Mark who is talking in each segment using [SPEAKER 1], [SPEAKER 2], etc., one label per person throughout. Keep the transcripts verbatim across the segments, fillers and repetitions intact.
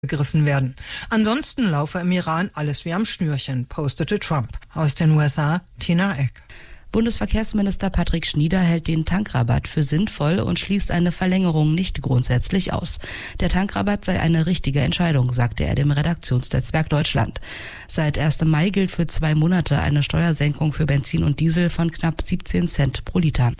[SPEAKER 1] gegriffen werden. Ansonsten laufe im Iran alles wie am Schnürchen, postete Trump. Aus den U S A, Tina Eck.
[SPEAKER 2] Bundesverkehrsminister Patrick Schnieder hält den Tankrabatt für sinnvoll und schließt eine Verlängerung nicht grundsätzlich aus. Der Tankrabatt sei eine richtige Entscheidung, sagte er dem Redaktionsnetzwerk Deutschland. Seit ersten Mai gilt für zwei Monate eine Steuersenkung für Benzin und Diesel von knapp siebzehn Cent pro Liter.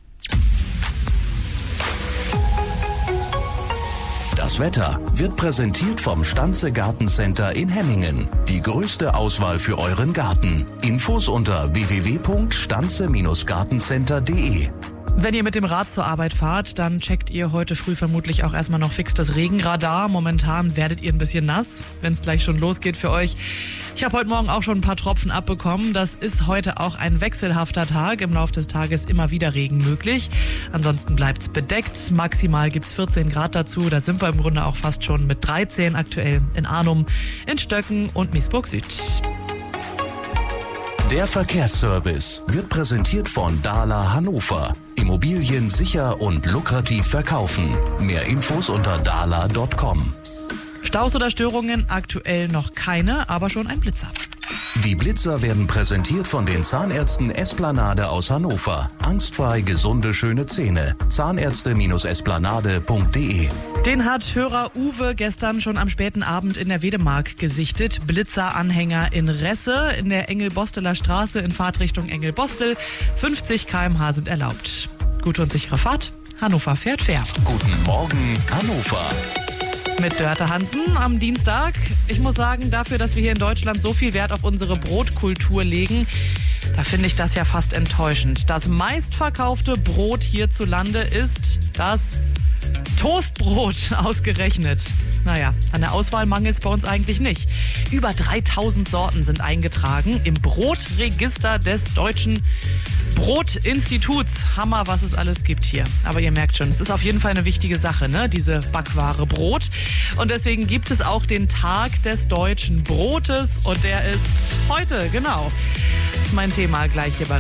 [SPEAKER 3] Das Wetter wird präsentiert vom Stanze Gartencenter in Hemmingen. Die größte Auswahl für euren Garten. Infos unter w w w punkt stanze gartencenter punkt de.
[SPEAKER 4] Wenn ihr mit dem Rad zur Arbeit fahrt, dann checkt ihr heute früh vermutlich auch erstmal noch fix das Regenradar. Momentan werdet ihr ein bisschen nass, wenn es gleich schon losgeht für euch. Ich habe heute Morgen auch schon ein paar Tropfen abbekommen. Das ist heute auch ein wechselhafter Tag. Im Laufe des Tages immer wieder Regen möglich. Ansonsten bleibt's bedeckt. Maximal gibt's vierzehn Grad dazu. Da sind wir im Grunde auch fast schon mit dreizehn aktuell in Arnum, in Stöcken und Miesburg Süd.
[SPEAKER 3] Der Verkehrsservice wird präsentiert von Dahler Hannover. Immobilien sicher und lukrativ verkaufen. Mehr Infos unter dahler punkt com.
[SPEAKER 4] Staus oder Störungen aktuell noch keine, aber schon ein Blitzer.
[SPEAKER 3] Die Blitzer werden präsentiert von den Zahnärzten Esplanade aus Hannover. Angstfrei gesunde, schöne Zähne. Zahnärzte Esplanade punkt de.
[SPEAKER 4] Den hat Hörer Uwe gestern schon am späten Abend in der Wedemark gesichtet. Blitzeranhänger in Resse in der Engel-Bosteler Straße in Fahrtrichtung Engel-Bostel. fünfzig Kilometer pro Stunde sind erlaubt. Gute und sichere Fahrt. Hannover fährt fair.
[SPEAKER 3] Guten Morgen, Hannover.
[SPEAKER 4] Mit Dörte Hansen am Dienstag. Ich muss sagen, dafür, dass wir hier in Deutschland so viel Wert auf unsere Brotkultur legen, da finde ich das ja fast enttäuschend. Das meistverkaufte Brot hierzulande ist das Toastbrot ausgerechnet. Naja, an der Auswahl mangelt es bei uns eigentlich nicht. Über dreitausend Sorten sind eingetragen im Brotregister des Deutschen Brotinstituts. Hammer, was es alles gibt hier. Aber ihr merkt schon, es ist auf jeden Fall eine wichtige Sache, ne? Diese Backware Brot. Und deswegen gibt es auch den Tag des deutschen Brotes. Und der ist heute, genau. Das ist mein Thema gleich hier bei